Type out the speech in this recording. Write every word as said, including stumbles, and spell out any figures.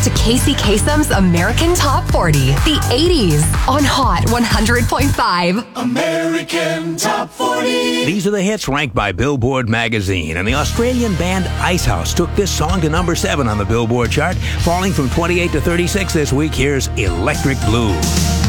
to Casey Kasem's American Top forty, the eighties, on Hot one hundred point five. American Top forty. These are the hits ranked by Billboard magazine, and the Australian band Icehouse took this song to number seven on the Billboard chart, falling from twenty-eight to thirty-six this week. Here's Electric Blue.